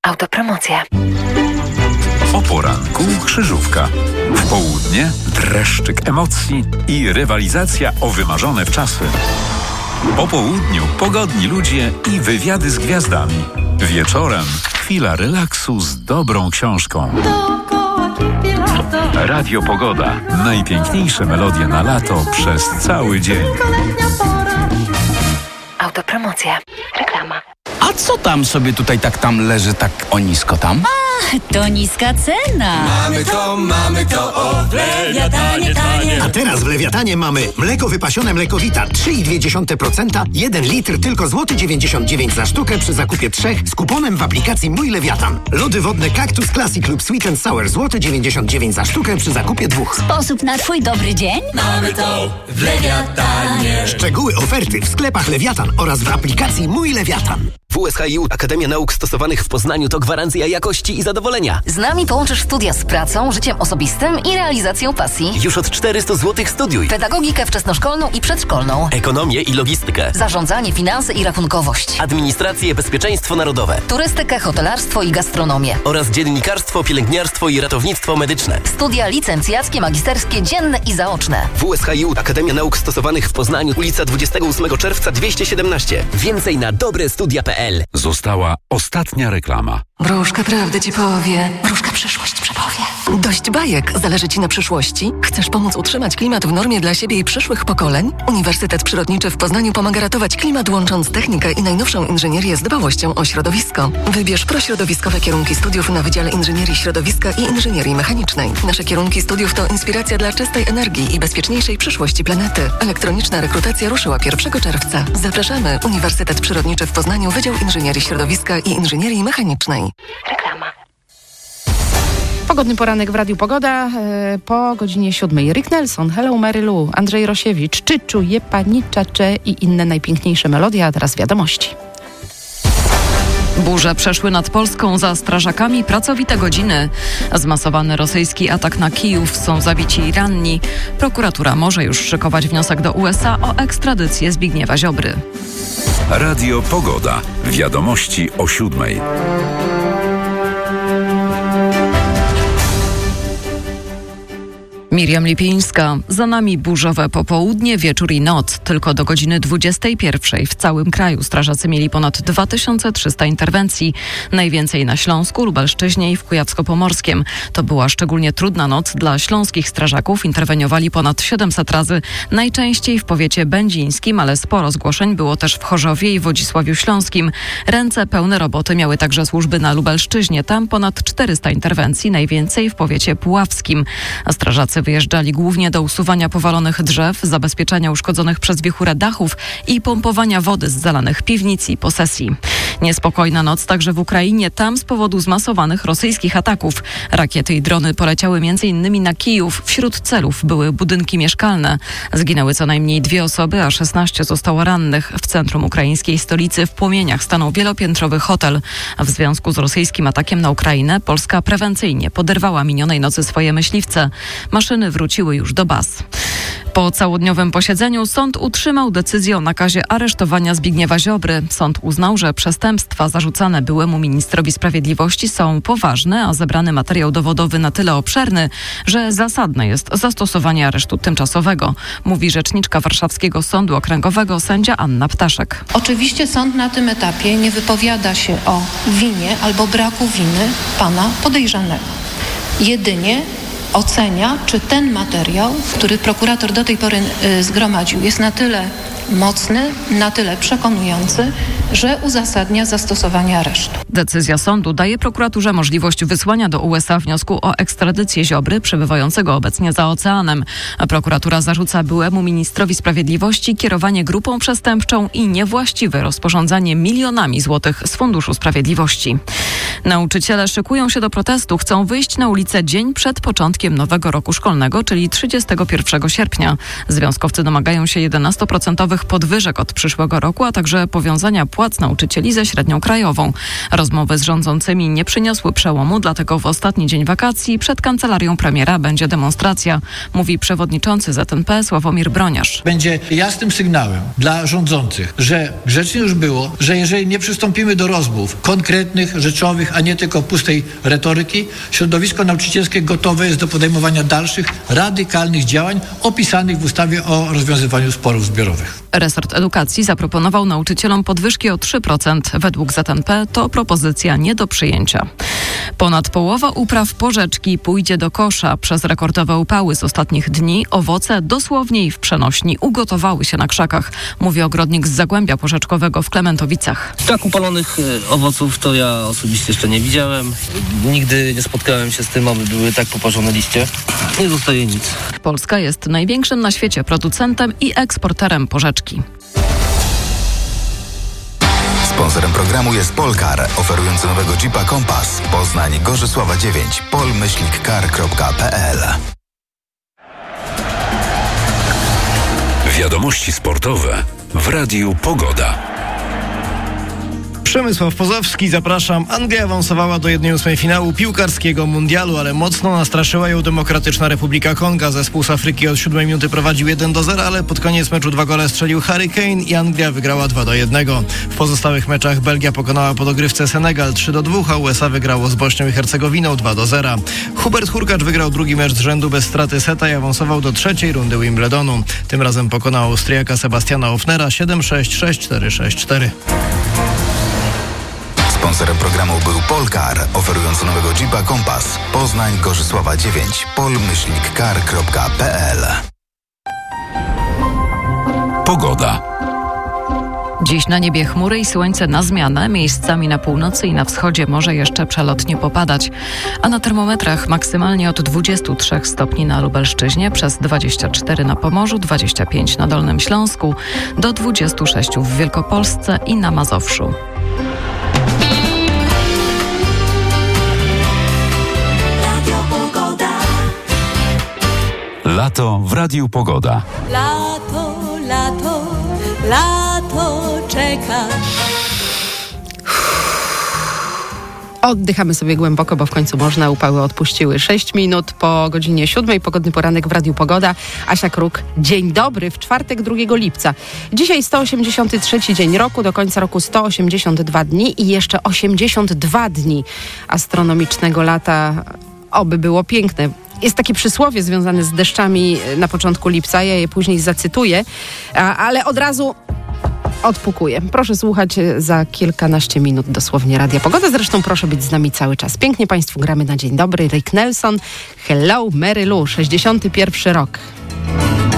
Autopromocja. O poranku krzyżówka. W południe dreszczyk emocji i rywalizacja o wymarzone wczasy. Po południu pogodni ludzie i wywiady z gwiazdami. Wieczorem chwila relaksu z dobrą książką. Radio Pogoda. Najpiękniejsze melodie na lato przez cały dzień. Autopromocja. Reklama. A co tam sobie tutaj tam leży tak o nisko tam? To niska cena. Mamy to, o Lewiatanie tanie. A teraz w Lewiatanie mamy mleko wypasione Mlekowita 3,2%, 1 litr tylko złoty 99 za sztukę przy zakupie 3 z kuponem w aplikacji Mój Lewiatan. Lody wodne Cactus Classic lub Sweet and Sour złoty 99 za sztukę przy zakupie 2. Sposób na twój dobry dzień? Mamy to w Lewiatanie. Szczegóły oferty w sklepach Lewiatan oraz w aplikacji Mój Lewiatan. WSHiU Akademia Nauk Stosowanych w Poznaniu to gwarancja jakości i zadowolenia. Z nami połączysz studia z pracą, życiem osobistym i realizacją pasji. Już od 400 zł studiuj. Pedagogikę wczesnoszkolną i przedszkolną. Ekonomię i logistykę. Zarządzanie, finanse i rachunkowość. Administrację, bezpieczeństwo narodowe. Turystykę, hotelarstwo i gastronomię. Oraz dziennikarstwo, pielęgniarstwo i ratownictwo medyczne. Studia licencjackie, magisterskie, dzienne i zaoczne. WSHiU Akademia Nauk Stosowanych w Poznaniu, ulica 28 czerwca 217. Więcej na dobrestudia.pl. Została ostatnia reklama. Wróżka prawdy ci powie, wróżka przyszłość przepowie. Dość bajek, zależy ci na przyszłości? Chcesz pomóc utrzymać klimat w normie dla siebie i przyszłych pokoleń? Uniwersytet Przyrodniczy w Poznaniu pomaga ratować klimat, łącząc technikę i najnowszą inżynierię z dbałością o środowisko. Wybierz prośrodowiskowe kierunki studiów na Wydziale Inżynierii Środowiska i Inżynierii Mechanicznej. Nasze kierunki studiów to inspiracja dla czystej energii i bezpieczniejszej przyszłości planety. Elektroniczna rekrutacja ruszyła 1 czerwca. Zapraszamy. Uniwersytet Przyrodniczy w Poznaniu, Wydział Inżynierii Środowiska i Inżynierii Mechanicznej. Reklama. Pogodny poranek w Radiu Pogoda po godzinie 7. Rick Nelson, Hello Mary Lou, Andrzej Rosiewicz, Czy czuje pani czacze i inne najpiękniejsze melodie, a teraz wiadomości. Burze przeszły nad Polską, za strażakami pracowite godziny. Zmasowany rosyjski atak na Kijów, są zabici i ranni. Prokuratura może już szykować wniosek do USA o ekstradycję Zbigniewa Ziobry. Radio Pogoda. Wiadomości o 7. Miriam Lipińska. Za nami burzowe popołudnie, wieczór i noc. Tylko do godziny 21 w całym kraju strażacy mieli ponad 2300 interwencji. Najwięcej na Śląsku, Lubelszczyźnie i w Kujawsko-Pomorskiem. To była szczególnie trudna noc dla śląskich strażaków. Interweniowali ponad 700 razy. Najczęściej w powiecie będzińskim, ale sporo zgłoszeń było też w Chorzowie i Wodzisławiu Śląskim. Ręce pełne roboty miały także służby na Lubelszczyźnie. Tam ponad 400 interwencji, najwięcej w powiecie puławskim. A strażacy wyjeżdżali głównie do usuwania powalonych drzew, zabezpieczania uszkodzonych przez wichurę dachów i pompowania wody z zalanych piwnic i posesji. Niespokojna noc także w Ukrainie, tam z powodu zmasowanych rosyjskich ataków. Rakiety i drony poleciały m.in. na Kijów. Wśród celów były budynki mieszkalne. Zginęły co najmniej 2 osoby, a 16 zostało rannych. W centrum ukraińskiej stolicy w płomieniach stanął wielopiętrowy hotel. W związku z rosyjskim atakiem na Ukrainę Polska prewencyjnie poderwała minionej nocy swoje myśliwce. Maszyny wróciły już do baz. Po całodniowym posiedzeniu sąd utrzymał decyzję o nakazie aresztowania Zbigniewa Ziobry. Sąd uznał, że przestępstwa zarzucane byłemu ministrowi sprawiedliwości są poważne, a zebrany materiał dowodowy na tyle obszerny, że zasadne jest zastosowanie aresztu tymczasowego, mówi rzeczniczka Warszawskiego Sądu Okręgowego sędzia Anna Ptaszek. Oczywiście sąd na tym etapie nie wypowiada się o winie albo braku winy pana podejrzanego. Jedynie ocenia, czy ten materiał, który prokurator do tej pory zgromadził, jest na tyle mocny, na tyle przekonujący, że uzasadnia zastosowanie aresztu. Decyzja sądu daje prokuraturze możliwość wysłania do USA wniosku o ekstradycję Ziobry, przebywającego obecnie za oceanem. Prokuratura zarzuca byłemu ministrowi sprawiedliwości kierowanie grupą przestępczą i niewłaściwe rozporządzanie milionami złotych z Funduszu Sprawiedliwości. Nauczyciele szykują się do protestu, chcą wyjść na ulicę dzień przed początkiem nowego roku szkolnego, czyli 31 sierpnia. Związkowcy domagają się 11% podwyżek od przyszłego roku, a także powiązania płac nauczycieli ze średnią krajową. Rozmowy z rządzącymi nie przyniosły przełomu, dlatego w ostatni dzień wakacji przed kancelarią premiera będzie demonstracja, mówi przewodniczący ZNP Sławomir Broniarz. Będzie jasnym sygnałem dla rządzących, że grzecznie już było, że jeżeli nie przystąpimy do rozmów konkretnych, rzeczowych, a nie tylko pustej retoryki, środowisko nauczycielskie gotowe jest do podejmowania dalszych, radykalnych działań opisanych w ustawie o rozwiązywaniu sporów zbiorowych. Resort Edukacji zaproponował nauczycielom podwyżki o 3%. Według ZNP to propozycja nie do przyjęcia. Ponad połowa upraw porzeczki pójdzie do kosza. Przez rekordowe upały z ostatnich dni owoce dosłownie i w przenośni ugotowały się na krzakach, mówi ogrodnik z Zagłębia Porzeczkowego w Klementowicach. Tak upalonych owoców to ja osobiście jeszcze nie widziałem. Nigdy nie spotkałem się z tym, aby były tak poparzone liście. Nie zostaje nic. Polska jest największym na świecie producentem i eksporterem porzeczki. Sponsorem programu jest Polkar, oferujący nowego Jeepa Compass. Poznań, Gorzysława 9, pol-kar.pl. Wiadomości sportowe w Radiu Pogoda. Przemysław Pozowski, zapraszam. Anglia awansowała do 1/8 finału piłkarskiego mundialu, ale mocno nastraszyła ją Demokratyczna Republika Konga. Zespół z Afryki od 7 minuty prowadził 1-0, ale pod koniec meczu 2 gole strzelił Harry Kane i Anglia wygrała 2-1. W pozostałych meczach Belgia pokonała po dogrywce Senegal 3-2, a USA wygrało z Bośnią i Hercegowiną 2-0. Hubert Hurkacz wygrał drugi mecz z rzędu bez straty seta i awansował do 3. rundy Wimbledonu. Tym razem pokonał Austriaka Sebastiana Ofnera 7-6, 6-4, 6-4. Sponsorem programu był Polkar, oferujący nowego Jeepa Compass. Poznań, Gorzysława 9, pol-kar.pl. Pogoda. Dziś na niebie chmury i słońce na zmianę. Miejscami na północy i na wschodzie może jeszcze przelotnie popadać. A na termometrach maksymalnie od 23 stopni na Lubelszczyźnie, przez 24 na Pomorzu, 25 na Dolnym Śląsku, do 26 w Wielkopolsce i na Mazowszu. Lato w Radiu Pogoda. Lato, lato, lato czeka. Oddychamy sobie głęboko, bo w końcu można. Upały odpuściły. 6 minut po godzinie 7. Pogodny poranek w Radiu Pogoda. Asia Kruk. Dzień dobry w czwartek 2 lipca. Dzisiaj 183 dzień roku, do końca roku 182 dni i jeszcze 82 dni astronomicznego lata. Oby było piękne. Jest takie przysłowie związane z deszczami na początku lipca, ja je później zacytuję, ale od razu odpukuję. Proszę słuchać za kilkanaście minut dosłownie Radia Pogoda. Zresztą proszę być z nami cały czas. Pięknie Państwu gramy na dzień dobry. Rick Nelson, Hello Mary Lou, 61 rok.